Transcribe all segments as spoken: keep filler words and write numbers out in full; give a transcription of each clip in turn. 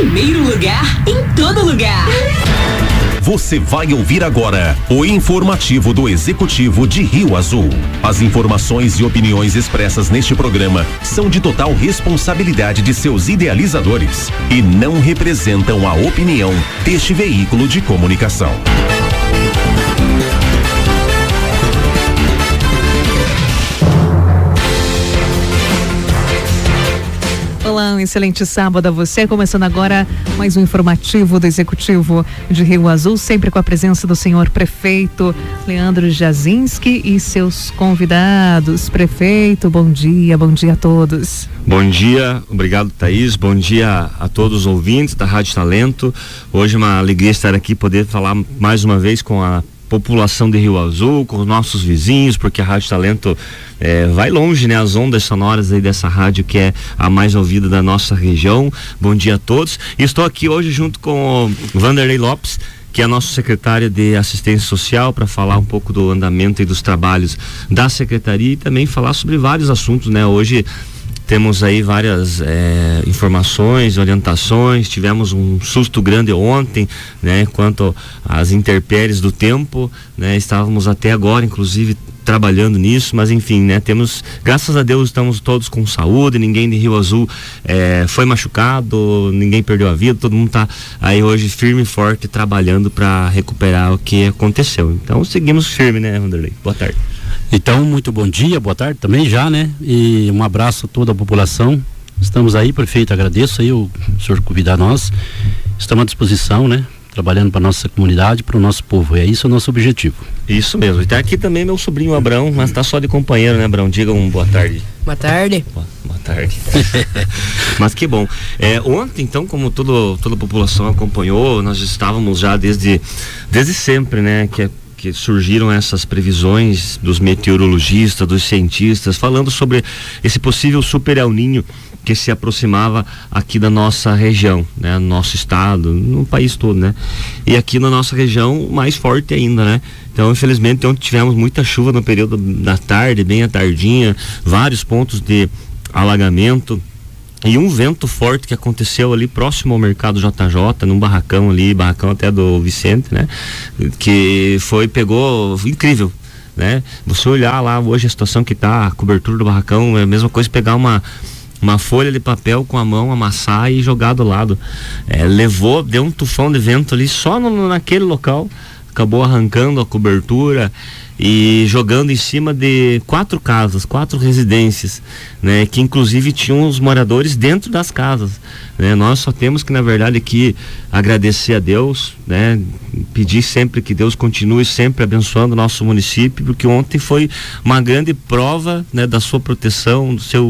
primeiro lugar em todo lugar. Você vai ouvir agora o informativo do Executivo de Rio Azul. As informações e opiniões expressas neste programa são de total responsabilidade de seus idealizadores e não representam a opinião deste veículo de comunicação. Olá, um excelente sábado a você, começando agora mais um informativo do Executivo de Rio Azul, sempre com a presença do senhor prefeito Leandro Jazinski e seus convidados. Prefeito, bom dia, bom dia a todos. Bom dia, obrigado Thaís, bom dia a todos os ouvintes da Rádio Talento. Hoje é uma alegria estar aqui, poder falar mais uma vez com a população de Rio Azul, com os nossos vizinhos, porque a Rádio Talento é, vai longe, né? As ondas sonoras aí dessa rádio que é a mais ouvida da nossa região. Bom dia a todos. E estou aqui hoje junto com o Vanderlei Lopes, que é nosso secretário de Assistência Social, para falar um pouco do andamento e dos trabalhos da secretaria e também falar sobre vários assuntos, né? Hoje temos aí várias é, informações, orientações. Tivemos um susto grande ontem, né? Quanto às intempéries do tempo, né? Estávamos até agora, inclusive, trabalhando nisso, mas enfim, né? Temos, graças a Deus, estamos todos com saúde, ninguém de Rio Azul é, foi machucado, ninguém perdeu a vida, todo mundo está aí hoje firme e forte trabalhando para recuperar o que aconteceu. Então seguimos firme, né, Vanderlei? Boa tarde. Então, muito bom dia, boa tarde também já, né? E um abraço a toda a população. Estamos aí, prefeito, agradeço aí o senhor convidar nós. Estamos à disposição, né? Trabalhando para nossa comunidade, para o nosso povo. E é isso o nosso objetivo. Isso mesmo. E tá aqui também meu sobrinho Abrão, mas tá só de companheiro, né, Abrão? Diga um boa tarde. Boa tarde. Boa, boa tarde. Mas que bom. É, ontem, então, como todo, toda a população acompanhou, nós estávamos já desde, desde sempre, né? Que é que surgiram essas previsões dos meteorologistas, dos cientistas, falando sobre esse possível super El Niño que se aproximava aqui da nossa região, né, no nosso estado, no país todo, né, e aqui na nossa região mais forte ainda, né. Então, infelizmente, ontem tivemos muita chuva no período da tarde, bem à tardinha, vários pontos de alagamento. E um vento forte que aconteceu ali próximo ao mercado J J, num barracão ali, barracão até do Vicente, né? Que foi, pegou, incrível, né? Você olhar lá hoje a situação que tá, a cobertura do barracão, é a mesma coisa pegar uma, uma folha de papel com a mão, amassar e jogar do lado. É, levou, deu um tufão de vento ali só no, naquele local, acabou arrancando a cobertura e jogando em cima de quatro casas, quatro residências, né, que inclusive tinham os moradores dentro das casas, né. Nós só temos que, na verdade, aqui agradecer a Deus, né, pedir sempre que Deus continue sempre abençoando o nosso município, porque ontem foi uma grande prova, né, da sua proteção, do seu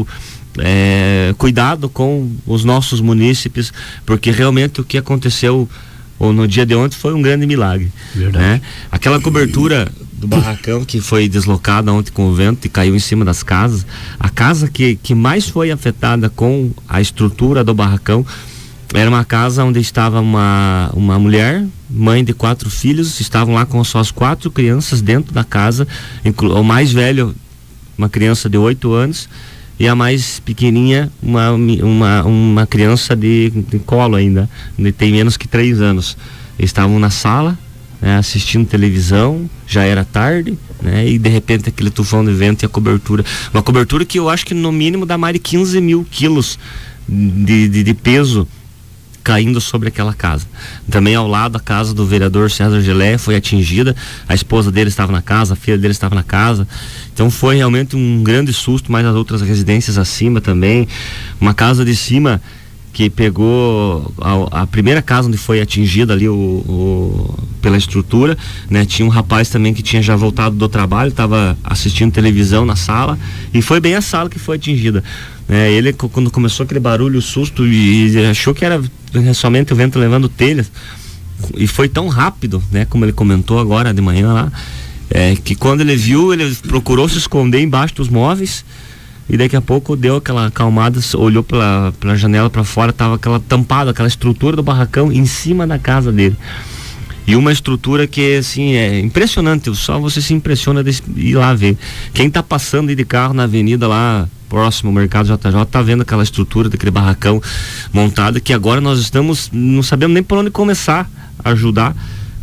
é, cuidado com os nossos munícipes, porque realmente o que aconteceu ou no dia de ontem foi um grande milagre, né? Aquela cobertura do barracão que foi deslocada ontem com o vento e caiu em cima das casas, a casa que, que mais foi afetada com a estrutura do barracão era uma casa onde estava uma, uma mulher, mãe de quatro filhos, estavam lá com suas quatro crianças dentro da casa, inclu- o mais velho, uma criança de oito anos, e a mais pequenininha, uma, uma, uma criança de, de colo ainda, tem menos que três anos. Eles estavam na sala, né, assistindo televisão, já era tarde, né, e de repente aquele tufão de vento e a cobertura. Uma cobertura que eu acho que no mínimo dá mais de quinze mil quilos de, de, de peso caindo sobre aquela casa. Também ao lado a casa do vereador César Gelé foi atingida, a esposa dele estava na casa, a filha dele estava na casa. Então foi realmente um grande susto, mas as outras residências acima também. Uma casa de cima que pegou a, a primeira casa onde foi atingida ali o, o, pela estrutura, né? Tinha um rapaz também que tinha já voltado do trabalho, estava assistindo televisão na sala, e foi bem a sala que foi atingida. É, ele, quando começou aquele barulho, o susto, e, e achou que era somente o vento levando telhas, e foi tão rápido, né, como ele comentou agora de manhã lá, é, que quando ele viu, ele procurou se esconder embaixo dos móveis, e daqui a pouco deu aquela acalmada, olhou pela, pela janela para fora, tava aquela tampada, aquela estrutura do barracão em cima da casa dele. E uma estrutura que, assim, é impressionante, só você se impressiona de ir lá ver. Quem está passando de carro na avenida lá, próximo ao Mercado J J, tá vendo aquela estrutura daquele barracão montado, que agora nós estamos, não sabemos nem por onde começar a ajudar,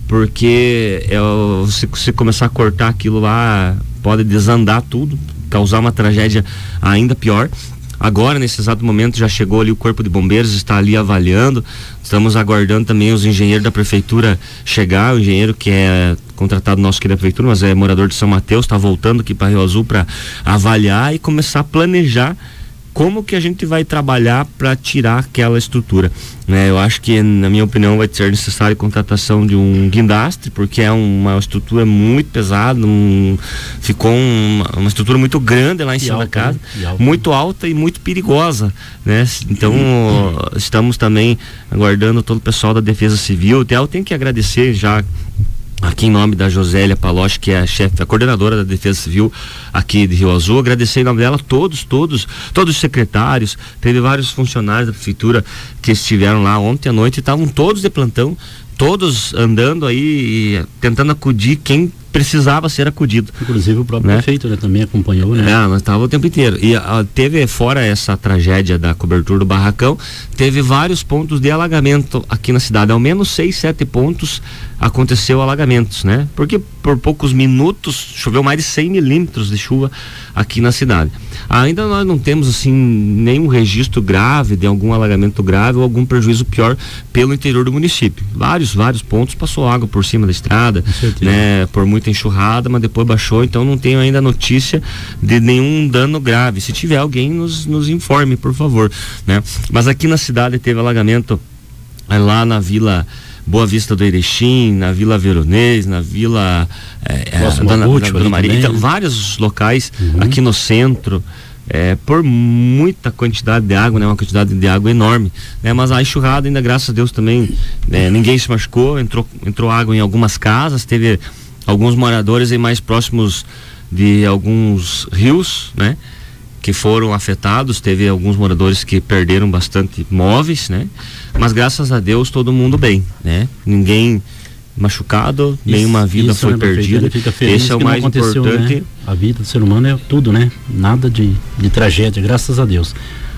porque é, se você começar a cortar aquilo lá, pode desandar tudo, causar uma tragédia ainda pior. Agora, nesse exato momento, já chegou ali o Corpo de Bombeiros, está ali avaliando. Estamos aguardando também os engenheiros da prefeitura chegar. O engenheiro que é contratado nosso aqui da prefeitura, mas é morador de São Mateus, está voltando aqui para Rio Azul para avaliar e começar a planejar como que a gente vai trabalhar para tirar aquela estrutura, né? Eu acho que, na minha opinião, vai ser necessário a contratação de um guindastre, porque é uma estrutura muito pesada, um, ficou uma, uma estrutura muito grande lá em e cima alta, da casa, né? Muito alta e muito perigosa, né? Então, uhum. estamos também aguardando todo o pessoal da Defesa Civil. Até eu tenho que agradecer já aqui em nome da Josélia Paloche, que é a chefe, a coordenadora da Defesa Civil aqui de Rio Azul, agradecer em nome dela todos, todos, todos os secretários. Teve vários funcionários da prefeitura que estiveram lá ontem à noite e estavam todos de plantão, todos andando aí e tentando acudir quem precisava ser acudido. Inclusive o próprio, né? Prefeito, né, também acompanhou, né? É, nós estávamos o tempo inteiro. E a, teve, fora essa tragédia da cobertura do barracão, teve vários pontos de alagamento aqui na cidade. Ao menos seis, sete pontos aconteceu alagamentos, né? Porque por poucos minutos choveu mais de cem milímetros de chuva aqui na cidade. Ainda nós não temos, assim, nenhum registro grave de algum alagamento grave ou algum prejuízo pior pelo interior do município. Vários, vários pontos passou água por cima da estrada, né? Por muito enxurrada, mas depois baixou, então não tenho ainda notícia de nenhum dano grave. Se tiver alguém, nos, nos informe, por favor, né? Mas aqui na cidade teve alagamento lá na Vila Boa Vista do Erechim, na Vila Veronês, na Vila é, Dona, Dona, Dona Maria, então, vários locais, uhum. aqui no centro, é, por muita quantidade de água, né? Uma quantidade de água enorme, né? Mas a enxurrada ainda, graças a Deus, também, né? Ninguém se machucou, entrou, entrou água em algumas casas, teve alguns moradores aí mais próximos de alguns rios, né, que foram afetados. Teve alguns moradores que perderam bastante móveis, né, mas graças a Deus todo mundo bem, né, ninguém machucado, isso, nenhuma vida isso, foi né, perdida. Esse é o mais importante, né? A vida do ser humano é tudo, né, nada de, de tragédia, graças a Deus.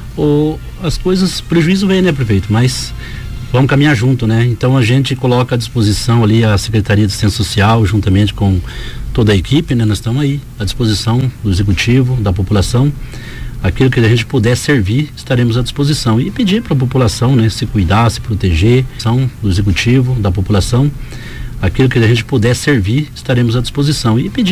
O, as coisas, prejuízo vem, né, prefeito, mas vamos caminhar junto, né? Então a gente coloca à disposição ali a Secretaria de Assistência Social, juntamente com toda a equipe, né? Nós estamos aí à disposição do Executivo, da população. Aquilo que a gente puder servir, estaremos à disposição. E pedir para a população, né? Se cuidar, se proteger, são do Executivo, da população. Aquilo que a gente puder servir, estaremos à disposição. E pedir